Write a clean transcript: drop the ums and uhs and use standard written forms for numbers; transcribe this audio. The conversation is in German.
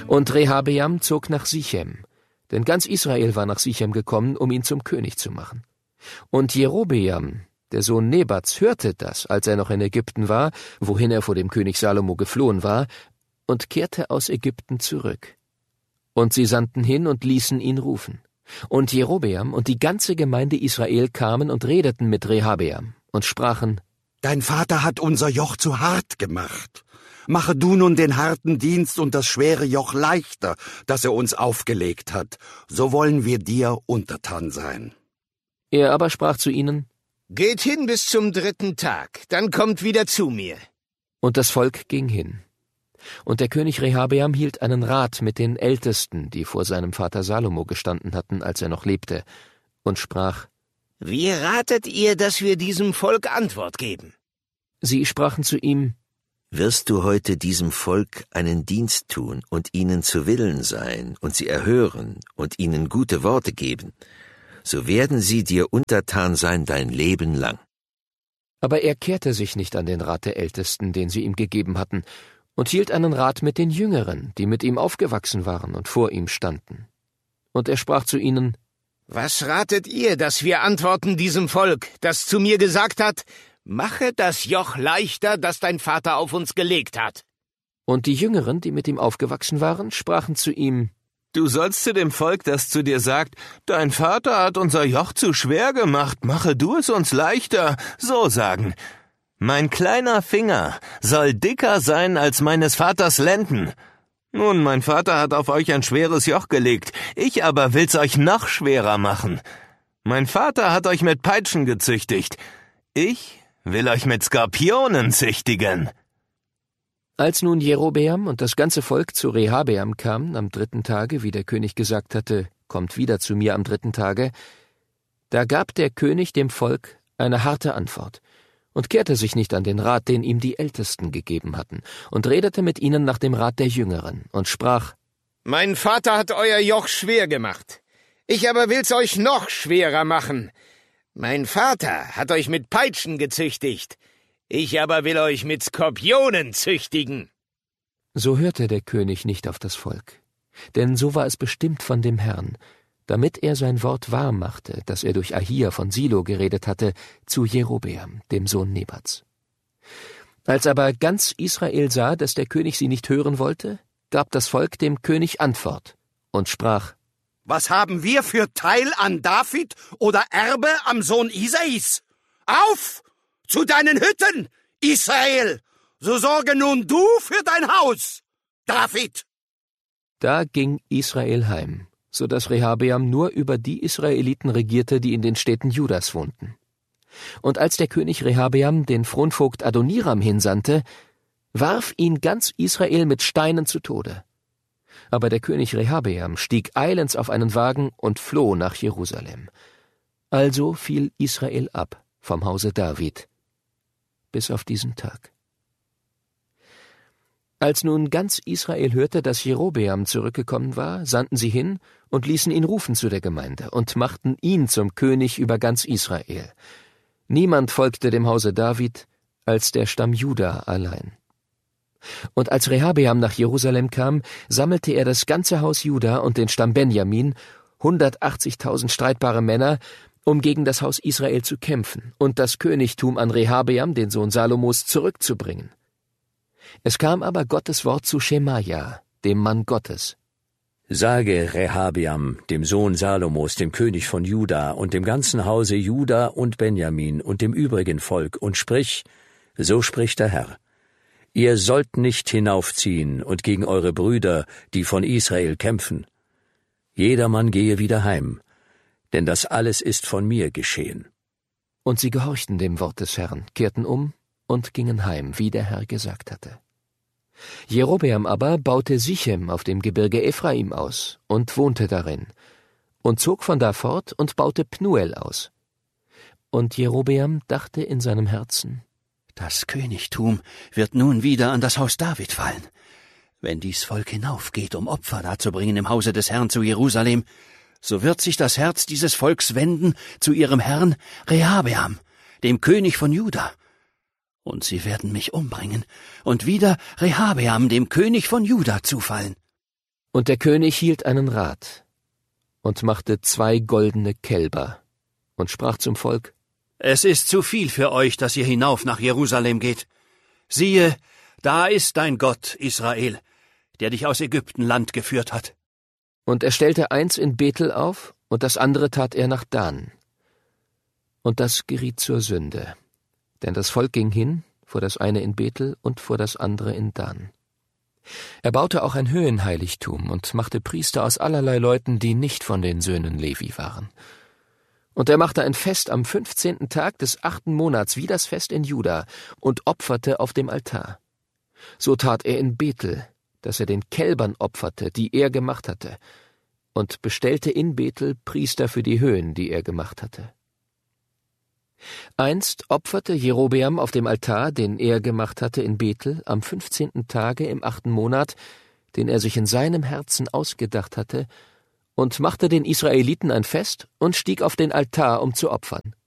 Und Rehabeam zog nach Sichem, denn ganz Israel war nach Sichem gekommen, um ihn zum König zu machen. Und Jerobeam, der Sohn Nebats, hörte das, als er noch in Ägypten war, wohin er vor dem König Salomo geflohen war, und kehrte aus Ägypten zurück. Und sie sandten hin und ließen ihn rufen. Und Jerobeam und die ganze Gemeinde Israel kamen und redeten mit Rehabeam und sprachen: Dein Vater hat unser Joch zu hart gemacht. Mache du nun den harten Dienst und das schwere Joch leichter, das er uns aufgelegt hat. So wollen wir dir untertan sein. Er aber sprach zu ihnen: Geht hin bis zum 3. Tag, dann kommt wieder zu mir. Und das Volk ging hin. Und der König Rehabeam hielt einen Rat mit den Ältesten, die vor seinem Vater Salomo gestanden hatten, als er noch lebte, und sprach: Wie ratet ihr, dass wir diesem Volk Antwort geben? Sie sprachen zu ihm: Wirst du heute diesem Volk einen Dienst tun und ihnen zu Willen sein und sie erhören und ihnen gute Worte geben, so werden sie dir untertan sein dein Leben lang. Aber er kehrte sich nicht an den Rat der Ältesten, den sie ihm gegeben hatten, und hielt einen Rat mit den Jüngeren, die mit ihm aufgewachsen waren und vor ihm standen. Und er sprach zu ihnen: Was ratet ihr, dass wir antworten diesem Volk, das zu mir gesagt hat: Mache das Joch leichter, das dein Vater auf uns gelegt hat? Und die Jüngeren, die mit ihm aufgewachsen waren, sprachen zu ihm: Du sollst zu dem Volk, das zu dir sagt: Dein Vater hat unser Joch zu schwer gemacht, mache du es uns leichter, so sagen: Mein kleiner Finger soll dicker sein als meines Vaters Lenden. Nun, mein Vater hat auf euch ein schweres Joch gelegt, ich aber will's euch noch schwerer machen. Mein Vater hat euch mit Peitschen gezüchtigt, ich will euch mit Skorpionen züchtigen. Als nun Jerobeam und das ganze Volk zu Rehabeam kamen am 3. Tage, wie der König gesagt hatte: Kommt wieder zu mir am 3. Tage, da gab der König dem Volk eine harte Antwort und kehrte sich nicht an den Rat, den ihm die Ältesten gegeben hatten, und redete mit ihnen nach dem Rat der Jüngeren und sprach: Mein Vater hat euer Joch schwer gemacht, ich aber will's euch noch schwerer machen. Mein Vater hat euch mit Peitschen gezüchtigt, ich aber will euch mit Skorpionen züchtigen. So hörte der König nicht auf das Volk, denn so war es bestimmt von dem Herrn, damit er sein Wort wahr machte, das er durch Ahia von Silo geredet hatte, zu Jerobeam, dem Sohn Nebats. Als aber ganz Israel sah, dass der König sie nicht hören wollte, gab das Volk dem König Antwort und sprach: Was haben wir für Teil an David oder Erbe am Sohn Isais? Auf! Zu deinen Hütten, Israel! So sorge nun du für dein Haus, David! Da ging Israel heim, so dass Rehabeam nur über die Israeliten regierte, die in den Städten Judas wohnten. Und als der König Rehabeam den Fronvogt Adoniram hinsandte, warf ihn ganz Israel mit Steinen zu Tode. Aber der König Rehabeam stieg eilends auf einen Wagen und floh nach Jerusalem. Also fiel Israel ab vom Hause David, bis auf diesen Tag. Als nun ganz Israel hörte, dass Jerobeam zurückgekommen war, sandten sie hin und ließen ihn rufen zu der Gemeinde und machten ihn zum König über ganz Israel. Niemand folgte dem Hause David als der Stamm Juda allein. Und als Rehabeam nach Jerusalem kam, sammelte er das ganze Haus Juda und den Stamm Benjamin, 180.000 streitbare Männer, um gegen das Haus Israel zu kämpfen und das Königtum an Rehabeam, den Sohn Salomos, zurückzubringen. Es kam aber Gottes Wort zu Schemaja, dem Mann Gottes: Sage Rehabeam, dem Sohn Salomos, dem König von Juda und dem ganzen Hause Juda und Benjamin und dem übrigen Volk, und sprich: So spricht der Herr: Ihr sollt nicht hinaufziehen und gegen eure Brüder, die von Israel kämpfen. Jedermann gehe wieder heim, denn das alles ist von mir geschehen. Und sie gehorchten dem Wort des Herrn, kehrten um und gingen heim, wie der Herr gesagt hatte. Jerobeam aber baute Sichem auf dem Gebirge Ephraim aus und wohnte darin, und zog von da fort und baute Pnuel aus. Und Jerobeam dachte in seinem Herzen: Das Königtum wird nun wieder an das Haus David fallen. Wenn dies Volk hinaufgeht, um Opfer darzubringen im Hause des Herrn zu Jerusalem, so wird sich das Herz dieses Volks wenden zu ihrem Herrn Rehabeam, dem König von Juda. Und sie werden mich umbringen und wieder Rehabeam, dem König von Juda, zufallen. Und der König hielt einen Rat und machte 2 goldene Kälber und sprach zum Volk: Es ist zu viel für euch, dass ihr hinauf nach Jerusalem geht. Siehe, da ist dein Gott, Israel, der dich aus Ägyptenland geführt hat. Und er stellte eins in Bethel auf, und das andere tat er nach Dan. Und das geriet zur Sünde, denn das Volk ging hin, vor das eine in Bethel und vor das andere in Dan. Er baute auch ein Höhenheiligtum und machte Priester aus allerlei Leuten, die nicht von den Söhnen Levi waren. Und er machte ein Fest am 15. Tag des 8. Monats, wie das Fest in Juda, und opferte auf dem Altar. So tat er in Bethel, dass er den Kälbern opferte, die er gemacht hatte, und bestellte in Bethel Priester für die Höhen, die er gemacht hatte. Einst opferte Jerobeam auf dem Altar, den er gemacht hatte in Bethel, am 15. Tage im 8. Monat, den er sich in seinem Herzen ausgedacht hatte, und machte den Israeliten ein Fest und stieg auf den Altar, um zu opfern.